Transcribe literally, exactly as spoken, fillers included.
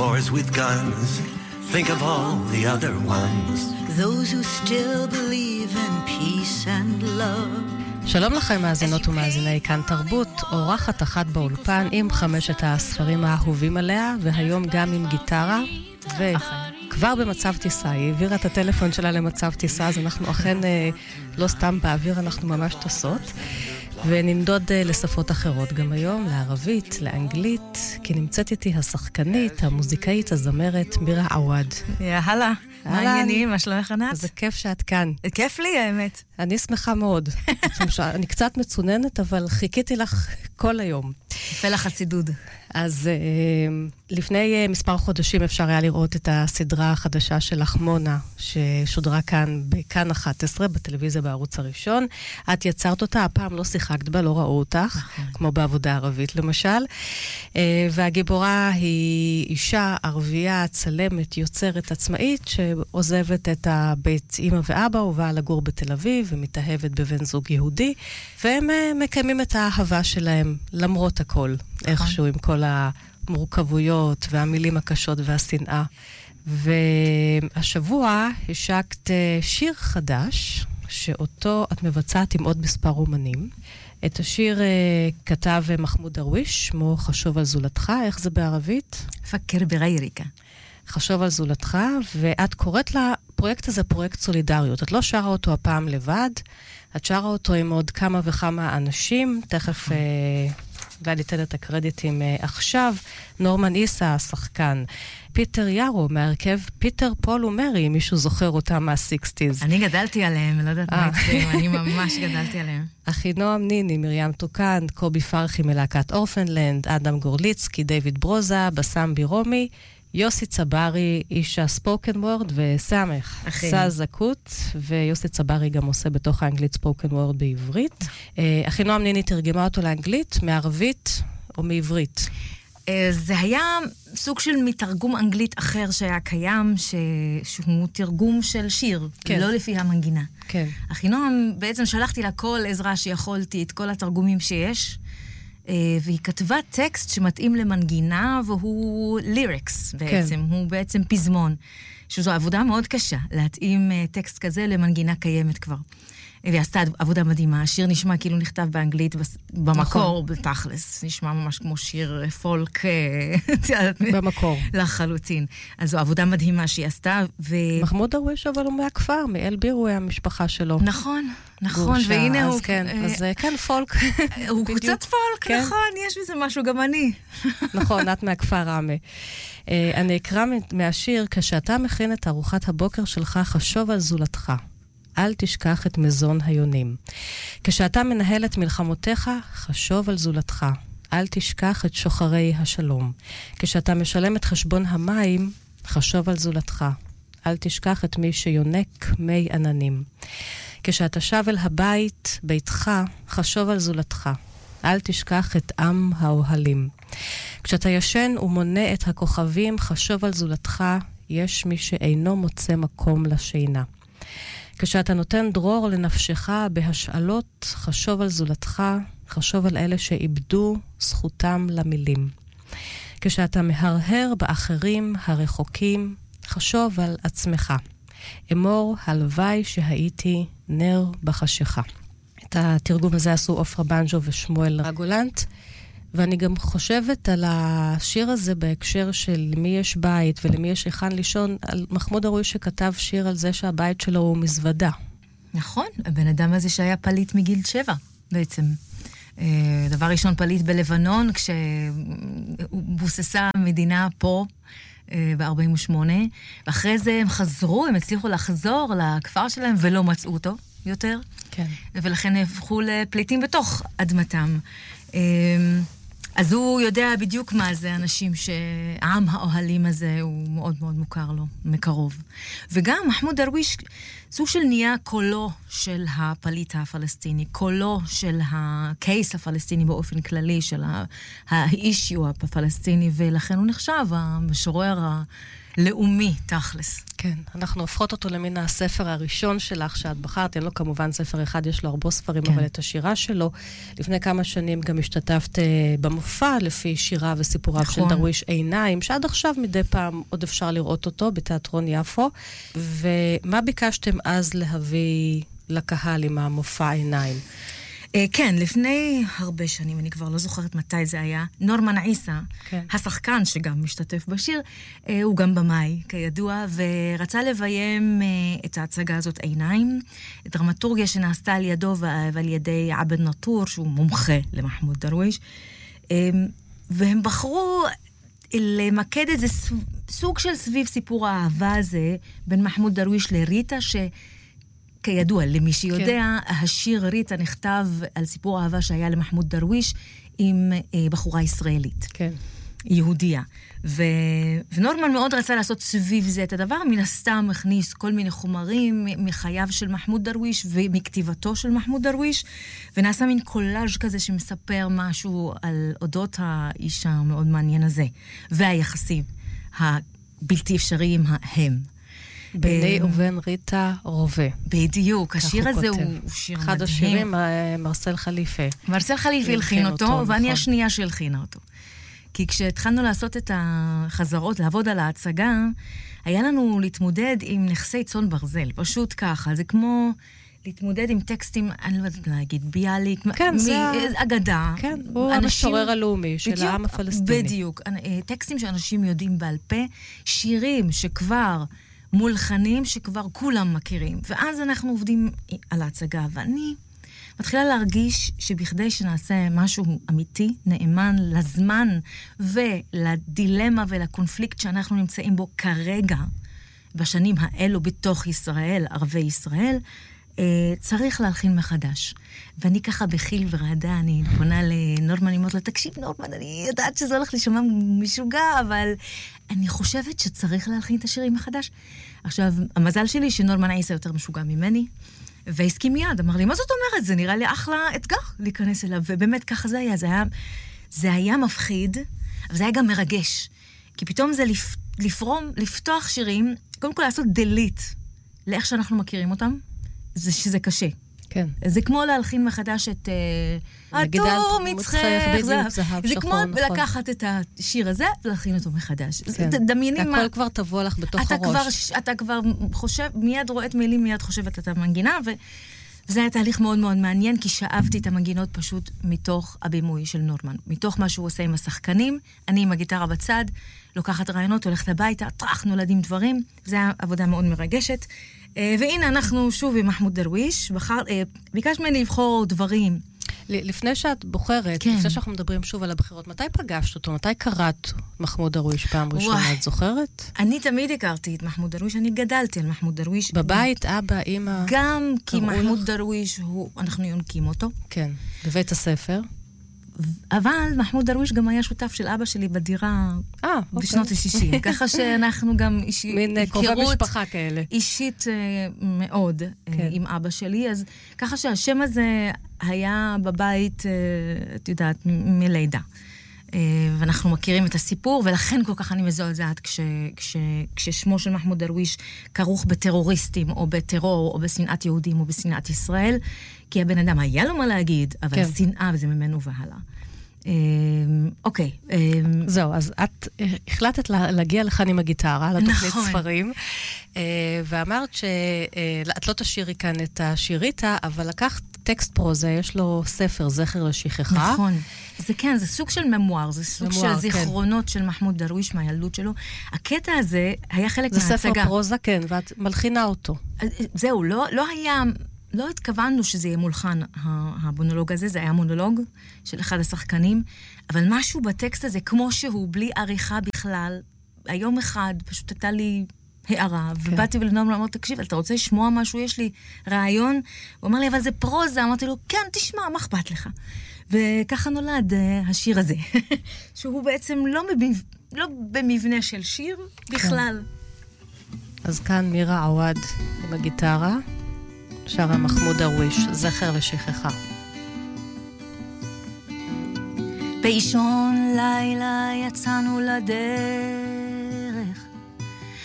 wars with guns. Think of all the other ones. Those who still believe in peace and love. שלום לכם מאזינות ומאזיני כאן תרבות, אורחת אחת באולפן עם חמשת הספרים האהובים עליה, והיום גם עם גיטרה, וכבר במצב טיסה, היא העבירה את הטלפון שלה למצב טיסה, אז אנחנו אכן לא סתם באוויר, אנחנו ממש טסות, ונמדוד לשפות אחרות גם היום, לערבית, לאנגלית, כי נמצאת איתי השחקנית, המוזיקאית, הזמרת, מירה עווד. יאללה, מה העניינים? מה שלומך ענת? זה כיף שאת כאן. כיף לי האמת. אני שמחה מאוד. אני קצת מצוננת, אבל חיכיתי לך כל היום. יפה לך הצידוד. אז לפני מספר חודשים אפשר היה לראות את הסדרה החדשה של לחמונה, ששודרה כאן בכאן אחת עשרה, בטלוויזיה בערוץ הראשון. את יצרת אותה, הפעם לא שיחקת בה, לא ראו אותך, כמו בעבודה ערבית למשל. והגיבורה היא אישה ערבייה, צלמת, יוצרת עצמאית, שעוזבת את הבית אמא ואבא, ובאה לגור בתל אביב, ומתאהבת בבן זוג יהודי, והם מקיימים את האהבה שלהם, למרות הכל, איכשהו עם כל המורכבויות והמילים הקשות והשנאה. והשבוע השקת שיר חדש, שאותו את מבצעת עם עוד מספר אומנים. את השיר כתב מחמוד דרוויש, שמו חשוב על זולתך, איך זה בערבית? פקר בגייריקה. חשוב על זולתך, ואת קוראת לפרויקט הזה פרויקט סולידריות. את לא שרה אותו הפעם לבד, את שרה אותו עם עוד כמה וכמה אנשים, תכף ואני אתן את הקרדיטים עכשיו. נורמן איסה, השחקן. פיטר יארו, מהרכב פיטר, פול ומרי, מישהו זוכר אותם מה-סיקסטיז. אני גדלתי עליהם, לא יודעת מה אצלם, אני ממש גדלתי עליהם. אחינועם ניני, מרים טוקן, קובי פרחי מלהקת אורפנלנד, אדם גורליצקי, דיוויד ברוזה, בסם בירומי, יוסי צברי, איש הספוקן וורד, וסמך, סאז זקות, ויוסי צברי גם עושה בתוך האנגלית ספוקן וורד בעברית. אחינועם ניני תרגמה אותו לאנגלית, מערבית או מעברית? זה היה סוג של מתרגום אנגלית אחר שהיה קיים, שהוא תרגום של שיר, כן. לא לפי המנגינה. כן. אחינועם, בעצם שלחתי לה כל עזרה שיכולתי, את כל התרגומים שיש, והיא כתבה טקסט שמתאים למנגינה, והוא ליריקס בעצם, כן. הוא בעצם פזמון, שזו עבודה מאוד קשה, להתאים טקסט כזה למנגינה קיימת כבר. והיא עשתה עבודה מדהימה, השיר נשמע כאילו נכתב באנגלית במקור, בתכלס, נשמע ממש כמו שיר פולק במקור. לחלוטין. אז זו עבודה מדהימה שהיא עשתה. מחמוד דרוויש אבל הוא מהכפר, מאל ביר הוא המשפחה שלו. נכון, נכון, והנה הוא... אז כן, אז כן, פולק. הוא קצת פולק, נכון, יש בזה משהו, גם אני. נכון, את מהכפר רמה. אני אקרא מהשיר, כשאתה מכין את ארוחת הבוקר שלך, חשוב על זולתך. אל תשכח את מזון היונים. כשאתה מנהל את מלחמותיך, חשוב על זולתך. אל תשכח את שוחרי השלום. כשאתה משלם את חשבון המים, חשוב על זולתך. אל תשכח את מי שיונק מי עננים. כשאתה שב אל הבית, ביתך, חשוב על זולתך. אל תשכח את עם האוהלים. כשאתה ישן ומונה את הכוכבים, חשוב על זולתך. יש מי שאינו מוצא מקום לשינה. כשאתה נותן דרור לנפשך בהשאלות, חשוב על זולתך, חשוב על אלה שאיבדו זכותם למילים. כשאתה מהרהר באחרים הרחוקים, חשוב על עצמך. אמור הלוואי שהייתי נר בחשיכה. את התרגום הזה עשו עופרה בנג'ו ושמואל רגולנט, ואני גם חושבת על השיר הזה בהקשר של למי יש בית ולמי יש היכן לישון, על מחמוד דרוויש שכתב שיר על זה שהבית שלו הוא מזוודה. נכון, הבן אדם הזה שהיה פליט מגיל שבע בעצם. דבר ראשון פליט בלבנון, כשבוססה המדינה פה ב-ארבעים ושמונה, ואחרי זה הם חזרו, הם הצליחו לחזור לכפר שלהם ולא מצאו אותו יותר. כן. ולכן הפכו לפליטים בתוך אדמתם. אז הוא יודע בדיוק מה זה אנשים שהעם האוהלים הזה הוא מאוד מאוד מוכר לו, מקרוב. וגם מחמוד דרוויש, סוג של נהיה קולו של הפליט הפלסטיני, קולו של הקייס הפלסטיני באופן כללי, של האישיו הפלסטיני, ולכן הוא נחשב המשורר לאומי, תכלס. כן, אנחנו הופכות אותו למין הספר הראשון שלך שאת בחרת, אין לו כמובן ספר אחד, יש לו הרבה ספרים, כן. אבל את השירה שלו, לפני כמה שנים גם השתתפת במופע לפי שירה וסיפוריו נכון. של דרוויש עיניים, שעד עכשיו מדי פעם עוד אפשר לראות אותו בתיאטרון יפו, ומה ביקשתם אז להביא לקהל עם המופע עיניים? כן, לפני הרבה שנים, אני כבר לא זוכרת מתי זה היה, נורמן עיסא, כן. השחקן שגם משתתף בשיר, הוא גם במאי, כידוע, ורצה לביים את ההצגה הזאת עיניים, דרמטורגיה שנעשתה על ידו ועל ידי עבד נטור, שהוא מומחה למחמוד דרוויש, והם בחרו למקד את זה סוג של סביב סיפור האהבה הזה, בין מחמוד דרוויש לריטה, ש... כידוע, למי שיודע, כן. השיר ריטה נכתב על סיפור האהבה שהיה למחמוד דרוויש עם אה, בחורה ישראלית. כן. יהודיה. ו... ונורמן מאוד רצה לעשות סביב זה את הדבר, מן הסתם הכניס כל מיני חומרים מחייו של מחמוד דרוויש ומכתיבתו של מחמוד דרוויש, ונעשה מין קולאז' כזה שמספר משהו על אודות האיש המאוד מעניין הזה, והיחסים הבלתי אפשריים ההם. ביני ובין ריטה רובה. בדיוק, השיר הזה הוא שיר מדהים. אחד השירים, מרסל חליפה. מרסל חליפה הלחין אותו, ואני השנייה שהלחינה אותו. כי כשהתחלנו לעשות את החזרות, לעבוד על ההצגה, היה לנו להתמודד עם נכסי צאן ברזל, פשוט ככה. זה כמו להתמודד עם טקסטים, אני לא יודעת להגיד, ביאליק, כן, זה אגדה. כן, הוא המשורר הלאומי של העם הפלסטיני. בדיוק, טקסטים שאנשים יודעים בעל פה, שירים שכבר... מולחנים שכבר כולם מכירים. ואז אנחנו עובדים על ההצגה, ואני מתחילה להרגיש שבכדי שנעשה משהו אמיתי, נאמן לזמן ולדילמה ולקונפליקט שאנחנו נמצאים בו כרגע, בשנים האלו בתוך ישראל, ערבי ישראל, צריך להלחין מחדש. ואני ככה בחיל ורעדה, אני פונה לנורמן, אני אומרת לה, תקשיב נורמן, אני יודעת שזה הולך לשמע משוגע, אבל אני חושבת שצריך להלחין את השירים מחדש. עכשיו, המזל שלי שנורמן עיסא יותר משוגע ממני, והסכים מיד, אמר לי, מה זאת אומרת? זה נראה לי אחלה אתגר להיכנס אליו, ובאמת ככה זה היה, זה היה, זה היה מפחיד, אבל זה היה גם מרגש, כי פתאום זה לפ, לפרום, לפתוח שירים, קודם כל לעשות דליט לאיך שאנחנו מכירים אותם, זה שזה קשה. כן. זה כמו להלחין מחדש את עטור מצחך זהב. זה כמו לקחת את השיר הזה ולהלחין אותו מחדש. דמיינים מה... הכל כבר תבוא לך בתוך הראש. אתה כבר חושב, מיד רואה את מילים, מיד חושבת את המנגינה, וזה היה תהליך מאוד מאוד מעניין, כי שאבתי את המנגינות פשוט מתוך הבימוי של נורמן. מתוך מה שהוא עושה עם השחקנים, אני עם הגיטרה בצד, לוקחת רעיונות, הולכת הביתה, טרח נולדים דברים, זו הייתה עבודה מאוד מרגשת. והנה אנחנו שוב עם מחמוד דרוויש, בחר, ביקש ממני לבחור דברים. לפני שאת בוחרת, כן. לפני שאנחנו מדברים שוב על הבחירות, מתי פגשת אותו? מתי קראת מחמוד דרוויש פעם ראשונה? את זוכרת? אני תמיד הכרתי את מחמוד דרוויש, אני גדלתי על מחמוד דרוויש. בבית, אני... אבא, אמא? גם כי מחמוד לך? דרוויש, הוא, אנחנו יונקים אותו. כן, בבית הספר. אבל מחמוד דרוויש גם היה שותף של אבא שלי בדירה 아, בשנות ה-שישים. אוקיי. ככה שאנחנו גם אישי, מין קרובי משפחה כאלה. אישית מאוד כן. עם אבא שלי. אז ככה שהשם הזה היה בבית, את יודעת, מלידה. ואנחנו מכירים את הסיפור, ולכן כל כך אני מזועזעת כש, כש, כששמו של מחמוד דרוויש כרוך בטרוריסטים, או בטרור, או בשנאת יהודים, או בשנאת ישראל, כי הבן אדם היה לו מה להגיד, אבל כן. שנאה וזה ממנו והלאה. אוקיי. זהו, אז את החלטת להגיע לכאן עם הגיטרה, לתוכנית ספרים, ואמרת שאת לא תשירי כאן את השיריתה, אבל לקחת טקסט פרוזה, יש לו ספר זכר לשכחה. נכון. זה כן, זה סוג של ממואר, זה סוג של זיכרונות של מחמוד דרוויש מהילדות שלו. הקטע הזה היה חלק מההצגה. זה ספר פרוזה, כן, ואת מלחינה אותו. זהו, לא היה... לא התכוונו שזה יהיה מולחן, המונולוג הזה, זה היה מונולוג של אחד השחקנים, אבל משהו בטקסט הזה, כמו שהוא, בלי עריכה בכלל, היום אחד פשוט הייתה לי הערה, כן. ובאתי ולנאום ואמרתי, תקשיב, אתה רוצה לשמוע משהו? יש לי רעיון. הוא אמר לי, אבל זה פרוזה. אמרתי לו, כן, תשמע, מה אכפת לך? וככה נולד uh, השיר הזה, שהוא בעצם לא, מבב... לא במבנה של שיר בכלל. כן. אז כאן מירה עווד עם הגיטרה, שרה מחמוד דרוויש, זכר לשכחה. באישון לילה יצאנו לדרך,